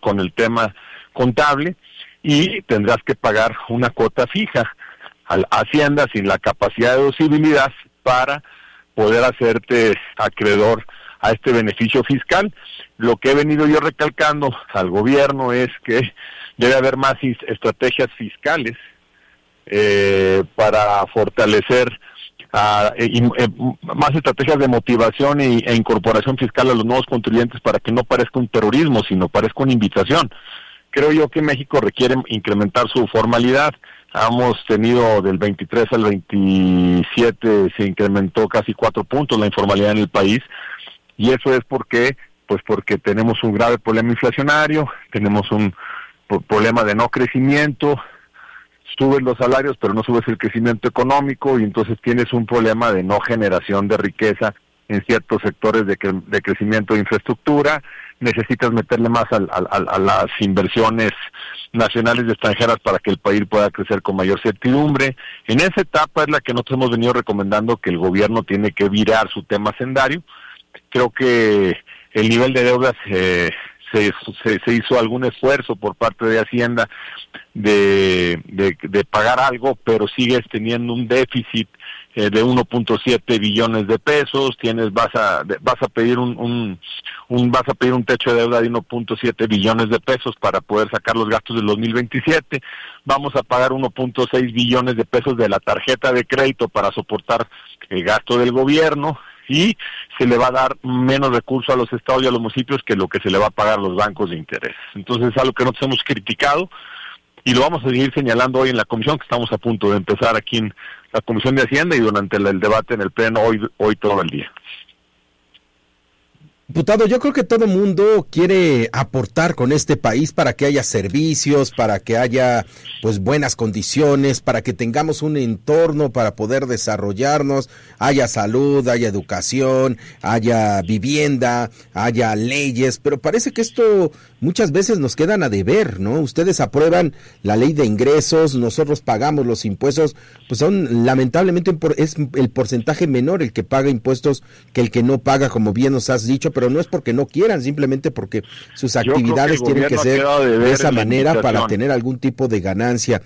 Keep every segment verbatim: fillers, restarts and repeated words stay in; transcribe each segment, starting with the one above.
con el tema contable y tendrás que pagar una cuota fija a la Hacienda sin la capacidad de deducibilidad para poder hacerte acreedor a este beneficio fiscal. Lo que he venido yo recalcando al gobierno es que debe haber más estrategias fiscales eh, para fortalecer a, eh, eh, más estrategias de motivación y, e incorporación fiscal a los nuevos contribuyentes para que no parezca un terrorismo, sino parezca una invitación. Creo yo que México requiere incrementar su formalidad. Hemos tenido del veintitrés al veintisiete, se incrementó casi cuatro puntos la informalidad en el país, y eso es porque, pues porque tenemos un grave problema inflacionario, tenemos un problema de no crecimiento, subes los salarios pero no subes el crecimiento económico, y entonces tienes un problema de no generación de riqueza en ciertos sectores de, cre- de crecimiento de infraestructura. Necesitas meterle más al, al, al, a las inversiones nacionales y extranjeras para que el país pueda crecer con mayor certidumbre. En esa etapa es la que nosotros hemos venido recomendando que el gobierno tiene que virar su tema hacendario. Creo que el nivel de deudas eh, se, se, se hizo algún esfuerzo por parte de Hacienda de, de, de pagar algo, pero sigues teniendo un déficit eh, de uno punto siete billones de pesos. Tienes vas a vas a pedir un, un, un vas a pedir un techo de deuda de uno punto siete billones de pesos para poder sacar los gastos del dos mil veintisiete. Vamos a pagar uno punto seis billones de pesos de la tarjeta de crédito para soportar el gasto del gobierno, y se le va a dar menos recursos a los estados y a los municipios que lo que se le va a pagar a los bancos de interés. Entonces es algo que nosotros hemos criticado y lo vamos a seguir señalando hoy en la comisión, que estamos a punto de empezar aquí en la Comisión de Hacienda y durante el, el debate en el Pleno hoy, hoy todo el día. Diputado, yo creo que todo mundo quiere aportar con este país para que haya servicios, para que haya pues buenas condiciones, para que tengamos un entorno para poder desarrollarnos, haya salud, haya educación, haya vivienda, haya leyes, pero parece que esto muchas veces nos quedan a deber, ¿no? Ustedes aprueban la ley de ingresos, nosotros pagamos los impuestos, pues son lamentablemente es el porcentaje menor el que paga impuestos que el que no paga, como bien nos has dicho, pero no es porque no quieran, simplemente porque sus actividades que tienen que ser de, de esa manera para tener algún tipo de ganancia.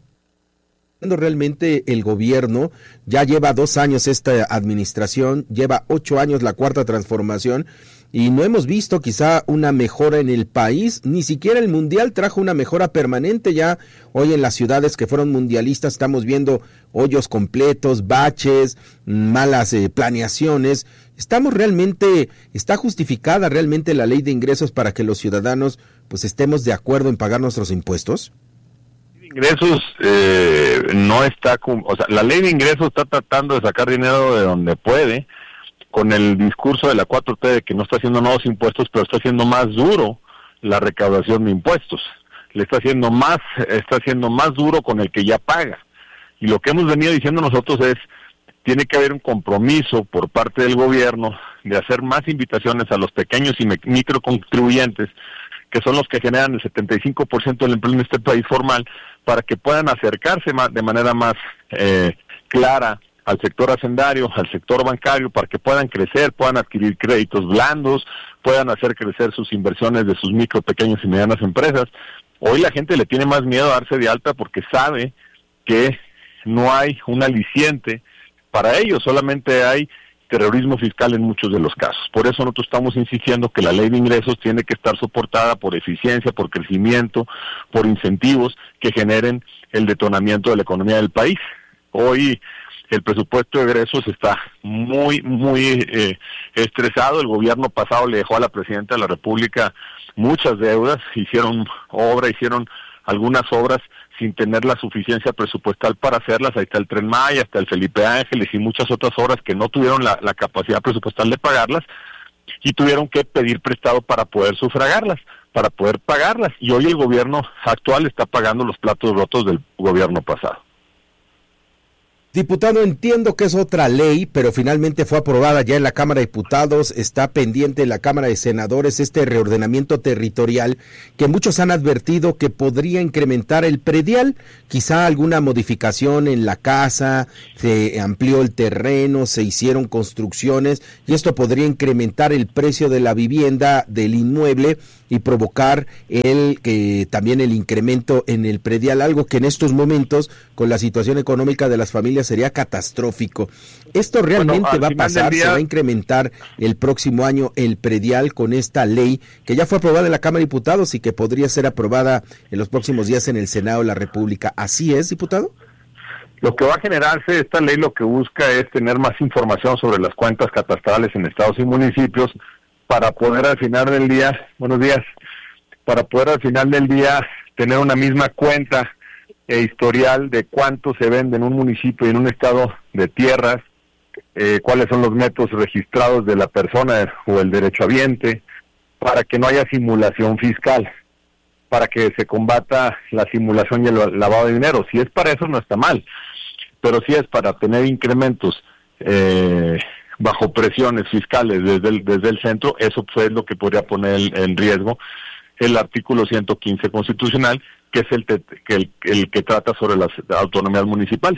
Cuando realmente el gobierno ya lleva dos años esta administración, lleva ocho años la cuarta transformación, y no hemos visto quizá una mejora en el país, ni siquiera el mundial trajo una mejora permanente. Ya hoy en las ciudades que fueron mundialistas estamos viendo hoyos completos, baches, malas eh, planeaciones. Estamos realmente, está justificada realmente la ley de ingresos para que los ciudadanos pues estemos de acuerdo en pagar nuestros impuestos. Ingresos eh, no está, o sea, la ley de ingresos está tratando de sacar dinero de donde puede, con el discurso de la cuatro T de que no está haciendo nuevos impuestos, pero está haciendo más duro la recaudación de impuestos. Le está haciendo más, está haciendo más duro con el que ya paga. Y lo que hemos venido diciendo nosotros es, tiene que haber un compromiso por parte del gobierno de hacer más invitaciones a los pequeños y microcontribuyentes, que son los que generan el setenta y cinco por ciento del empleo en este país formal, para que puedan acercarse más, de manera más eh, clara al sector hacendario, al sector bancario, para que puedan crecer, puedan adquirir créditos blandos, puedan hacer crecer sus inversiones de sus micro, pequeñas y medianas empresas. Hoy la gente le tiene más miedo a darse de alta porque sabe que no hay un aliciente para ellos, solamente hay terrorismo fiscal en muchos de los casos. Por eso nosotros estamos insistiendo que la ley de ingresos tiene que estar soportada por eficiencia, por crecimiento, por incentivos que generen el detonamiento de la economía del país. Hoy el presupuesto de egresos está muy, muy eh, estresado. El gobierno pasado le dejó a la presidenta de la República muchas deudas, hicieron obra, hicieron algunas obras sin tener la suficiencia presupuestal para hacerlas. Ahí está el Tren Maya, hasta el Felipe Ángeles y muchas otras obras que no tuvieron la, la capacidad presupuestal de pagarlas y tuvieron que pedir prestado para poder sufragarlas, para poder pagarlas. Y hoy el gobierno actual está pagando los platos rotos del gobierno pasado. Diputado, entiendo que es otra ley, pero finalmente fue aprobada ya en la Cámara de Diputados, está pendiente en la Cámara de Senadores este reordenamiento territorial que muchos han advertido que podría incrementar el predial, quizá alguna modificación en la casa, se amplió el terreno, se hicieron construcciones y esto podría incrementar el precio de la vivienda, del inmueble y provocar el que también el incremento en el predial, algo que en estos momentos con la situación económica de las familias sería catastrófico. ¿Esto realmente bueno, va a pasar? Día... ¿Se va a incrementar el próximo año el predial con esta ley que ya fue aprobada en la Cámara de Diputados y que podría ser aprobada en los próximos días en el Senado de la República? ¿Así es, diputado? Lo que va a generarse, esta ley lo que busca es tener más información sobre las cuentas catastrales en estados y municipios para poder al final del día, buenos días, para poder al final del día tener una misma cuenta e historial de cuánto se vende en un municipio y en un estado de tierras, eh, cuáles son los métodos registrados de la persona o el derechohabiente, para que no haya simulación fiscal, para que se combata la simulación y el lavado de dinero. Si es para eso no está mal, pero si es para tener incrementos eh, bajo presiones fiscales desde el, desde el centro, eso fue lo que podría poner en, en riesgo el artículo ciento quince constitucional, que es el, te, que el, el que trata sobre las autonomías municipales.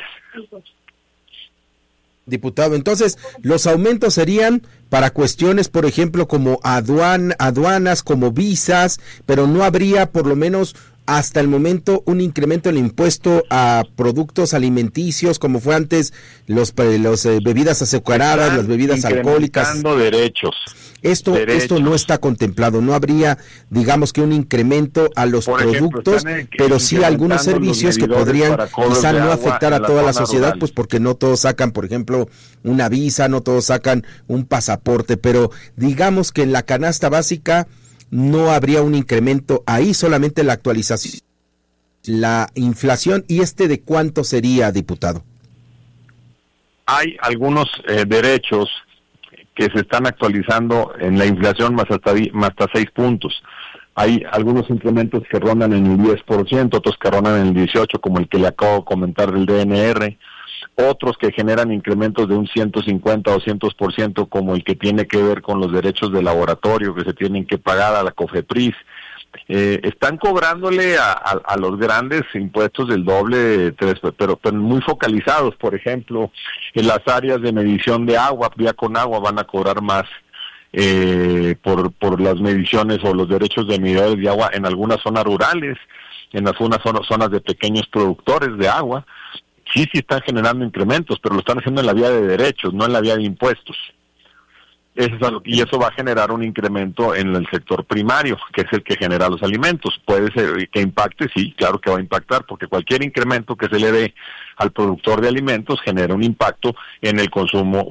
Diputado, entonces, los aumentos serían para cuestiones, por ejemplo, como aduan, aduanas, como visas, pero no habría, por lo menos hasta el momento, un incremento en el impuesto a productos alimenticios, como fue antes los, los eh, bebidas azucaradas, las bebidas alcohólicas. derechos. Esto, derechos. Esto no está contemplado, no habría, digamos que un incremento a los por productos, ejemplo, pero sí algunos servicios que podrían quizá no afectar a toda la sociedad, rural. Pues porque no todos sacan, por ejemplo, una visa, no todos sacan un pasaporte, pero digamos que en la canasta básica no habría un incremento ahí, solamente la actualización, la inflación. ¿Y este de cuánto sería, diputado? Hay algunos eh, derechos que se están actualizando en la inflación más hasta, más hasta seis puntos. Hay algunos incrementos que rondan en el diez por ciento, otros que rondan en el dieciocho por ciento, como el que le acabo de comentar del D N R, otros que generan incrementos de un ciento cincuenta o doscientos por ciento, como el que tiene que ver con los derechos de laboratorio que se tienen que pagar a la COFEPRIS. Eh, están cobrándole a, a, a los grandes impuestos del doble, tres, pero, pero muy focalizados. Por ejemplo, en las áreas de medición de agua, vía con agua, van a cobrar más eh, por, por las mediciones o los derechos de medidores de agua en algunas zonas rurales, en algunas zonas, zonas de pequeños productores de agua. Sí, sí están generando incrementos, pero lo están haciendo en la vía de derechos, no en la vía de impuestos. Eso es algo, y eso va a generar un incremento en el sector primario, que es el que genera los alimentos. Puede ser que impacte, sí, claro que va a impactar, porque cualquier incremento que se le dé al productor de alimentos genera un impacto en el consumo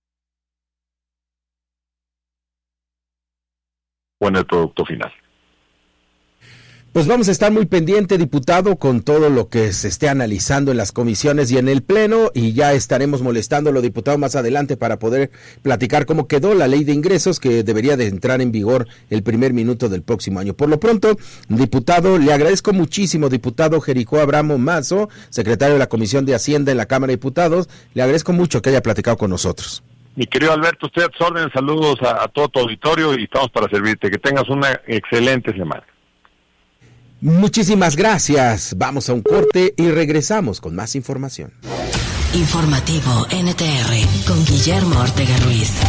o en el producto final. Pues vamos a estar muy pendiente, diputado, con todo lo que se esté analizando en las comisiones y en el Pleno, y ya estaremos molestándolo, diputado, más adelante para poder platicar cómo quedó la ley de ingresos que debería de entrar en vigor el primer minuto del próximo año. Por lo pronto, diputado, le agradezco muchísimo, diputado Jericó Abramo Mazo, secretario de la Comisión de Hacienda en la Cámara de Diputados, le agradezco mucho que haya platicado con nosotros. Mi querido Alberto, usted a tus órdenes, saludos a, a todo tu auditorio y estamos para servirte. Que tengas una excelente semana. Muchísimas gracias. Vamos a un corte y regresamos con más información. Informativo N T R con Guillermo Ortega Ruiz.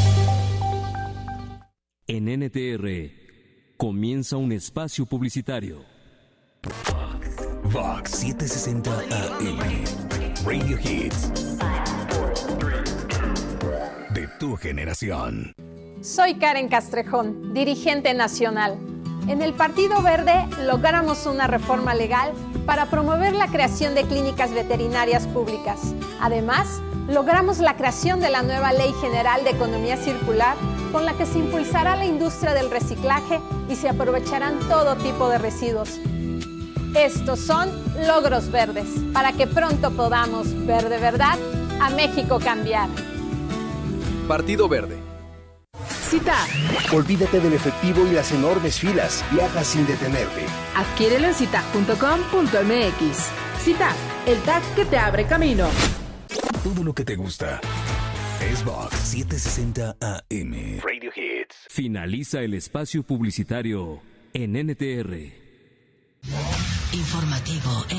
En N T R comienza un espacio publicitario. Vox setecientos sesenta A M Radio Hits de tu generación. Soy Karen Castrejón, dirigente nacional. En el Partido Verde logramos una reforma legal para promover la creación de clínicas veterinarias públicas. Además, logramos la creación de la nueva Ley General de Economía Circular, con la que se impulsará la industria del reciclaje y se aprovecharán todo tipo de residuos. Estos son logros verdes, para que pronto podamos ver de verdad a México cambiar. Partido Verde. CITAG. Olvídate del efectivo y las enormes filas. Viaja sin detenerte. Adquiérelo en citag punto com punto m x. CITAG, el tag que te abre camino. todo lo que te gusta. Es Vox setecientos sesenta A M. Radio Hits. Finaliza el espacio publicitario en N T R. Informativo